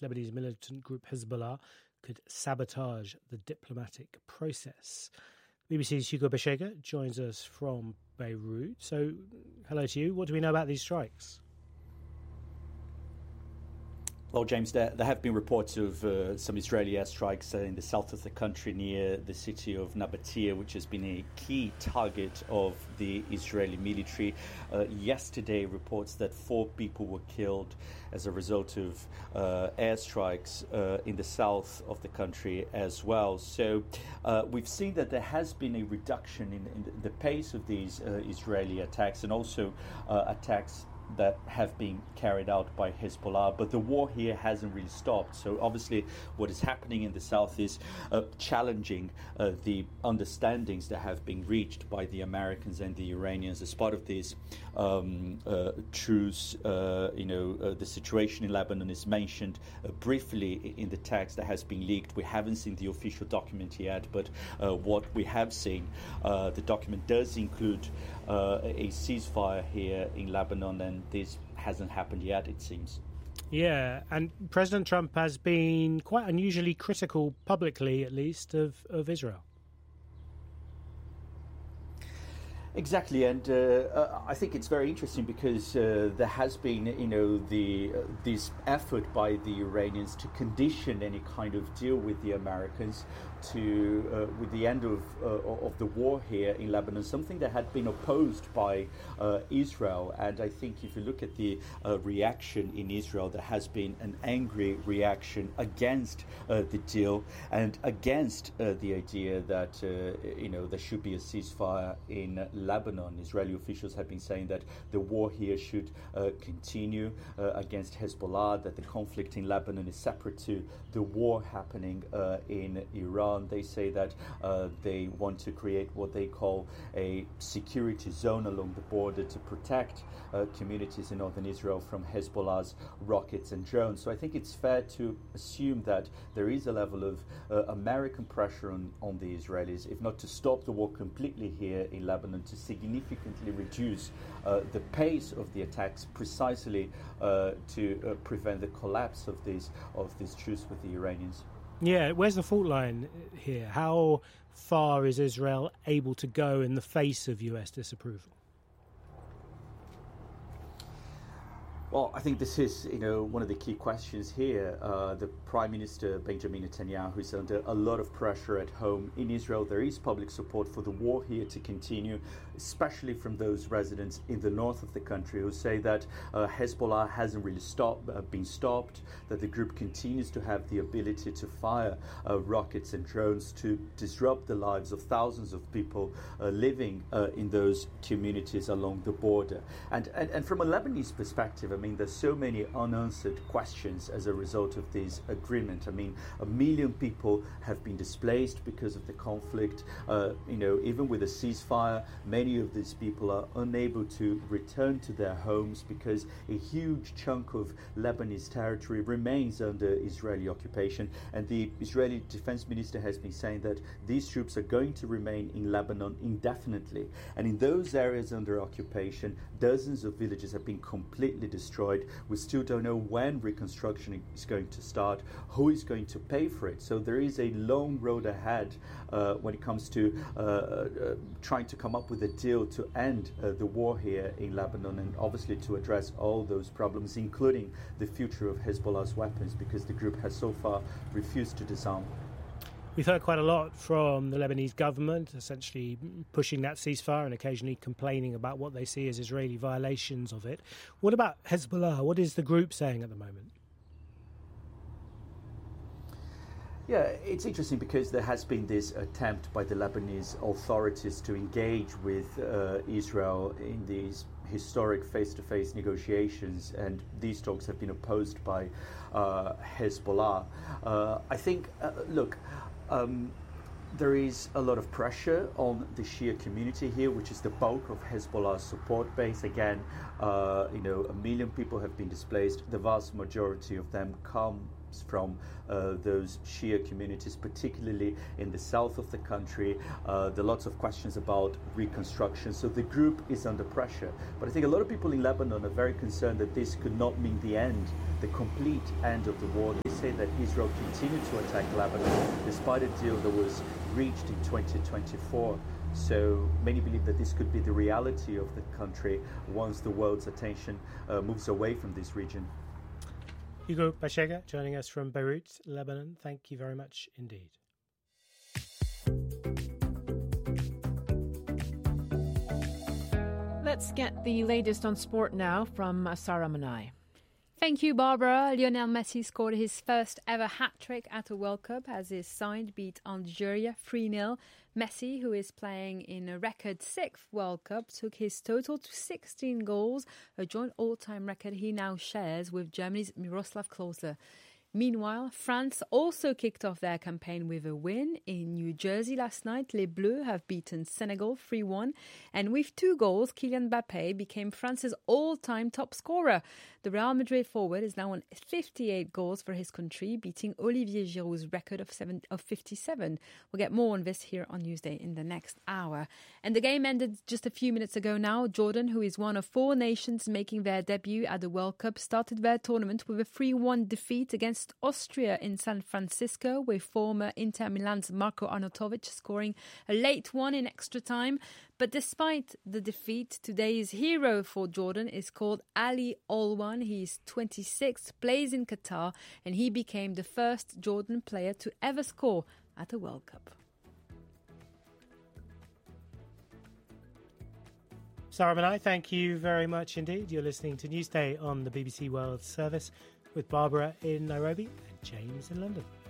Lebanese militant group Hezbollah could sabotage the diplomatic process. BBC's Hugo Beshega joins us from Beirut. So, hello to you. What do we know about these strikes? Well, James, there have been reports of some Israeli airstrikes in the south of the country near the city of Nabatea, which has been a key target of the Israeli military. Yesterday, reports that 4 people were killed as a result of airstrikes in the south of the country as well. So we've seen that there has been a reduction in the pace of these Israeli attacks and also attacks that have been carried out by Hezbollah, but the war here hasn't really stopped. So obviously what is happening in the south is challenging the understandings that have been reached by the Americans and the Iranians as part of this truce. The situation in Lebanon is mentioned briefly in the text that has been leaked. We haven't seen the official document yet, but what we have seen, the document does include a ceasefire here in Lebanon, and this hasn't happened yet, it seems. Yeah, and President Trump has been quite unusually critical, publicly at least, of Israel. Exactly, and I think it's very interesting because there has been, this effort by the Iranians to condition any kind of deal with the Americans to with the end of the war here in Lebanon, something that had been opposed by Israel. And I think if you look at the reaction in Israel, there has been an angry reaction against the deal and against the idea that there should be a ceasefire in Lebanon. Israeli officials have been saying that the war here should continue against Hezbollah, that the conflict in Lebanon is separate to the war happening in Iran. They say that they want to create what they call a security zone along the border to protect communities in northern Israel from Hezbollah's rockets and drones. So I think it's fair to assume that there is a level of American pressure on the Israelis, if not to stop the war completely here in Lebanon, to significantly reduce the pace of the attacks, precisely to prevent the collapse of this truce with the Iranians. Yeah, where's the fault line here? How far is Israel able to go in the face of US disapproval? Well, I think this is, one of the key questions here. The Prime Minister Benjamin Netanyahu is under a lot of pressure at home in Israel. There is public support for the war here to continue, especially from those residents in the north of the country who say that Hezbollah hasn't really been stopped, that the group continues to have the ability to fire rockets and drones to disrupt the lives of thousands of people living in those communities along the border. And from a Lebanese perspective, there's so many unanswered questions as a result of this agreement. 1 million people have been displaced because of the conflict. Even with a ceasefire, many of these people are unable to return to their homes because a huge chunk of Lebanese territory remains under Israeli occupation. And the Israeli defense minister has been saying that these troops are going to remain in Lebanon indefinitely. And in those areas under occupation, dozens of villages have been completely destroyed. We still don't know when reconstruction is going to start, who is going to pay for it. So there is a long road ahead when it comes to trying to come up with a deal to end the war here in Lebanon, and obviously to address all those problems, including the future of Hezbollah's weapons, because the group has so far refused to disarm. We've heard quite a lot from the Lebanese government, essentially pushing that ceasefire and occasionally complaining about what they see as Israeli violations of it. What about Hezbollah? What is the group saying at the moment? Yeah, it's interesting because there has been this attempt by the Lebanese authorities to engage with Israel in these historic face-to-face negotiations, and these talks have been opposed by Hezbollah. I think, there is a lot of pressure on the Shia community here, which is the bulk of Hezbollah's support base. Again, 1 million people have been displaced. The vast majority of them come from those Shia communities, particularly in the south of the country. There are lots of questions about reconstruction. So the group is under pressure. But I think a lot of people in Lebanon are very concerned that this could not mean the end, the complete end of the war. They say that Israel continued to attack Lebanon despite a deal that was reached in 2024. So many believe that this could be the reality of the country once the world's attention moves away from this region. Hugo Bachega joining us from Beirut, Lebanon. Thank you very much indeed. Let's get the latest on sport now from Sarah Manai. Thank you, Barbara. Lionel Messi scored his first ever hat-trick at a World Cup as his side beat Algeria 3-0. Messi, who is playing in a record 6th World Cup, took his total to 16 goals, a joint all-time record he now shares with Germany's Miroslav Klose. Meanwhile, France also kicked off their campaign with a win. In New Jersey last night, Les Bleus have beaten Senegal 3-1. And with 2 goals, Kylian Mbappé became France's all-time top scorer. The Real Madrid forward is now on 58 goals for his country, beating Olivier Giroud's record of 57. We'll get more on this here on Newsday in the next hour. And the game ended just a few minutes ago now. Jordan, who is one of 4 nations making their debut at the World Cup, started their tournament with a 3-1 defeat against Austria in San Francisco, with former Inter Milan's Marko Arnautovic scoring a late one in extra time. But despite the defeat, today's hero for Jordan is called Ali Olwan. He's 26, plays in Qatar, and he became the first Jordan player to ever score at a World Cup. Sarah Manai, thank you very much indeed. You're listening to Newsday on the BBC World Service with Barbara in Nairobi and James in London.